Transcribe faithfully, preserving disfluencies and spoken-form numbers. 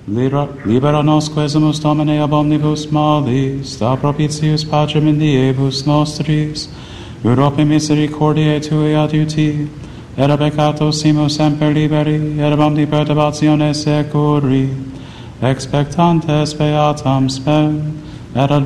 Libera, libera nos quesumus Domine ab omnibus malis, da propitius pacem in diebus nostris, Europe misericordiae Tui adiuti, et a peccato simo semper liberi, et ab omni perturbatione securi, expectantes beatam spem, et ad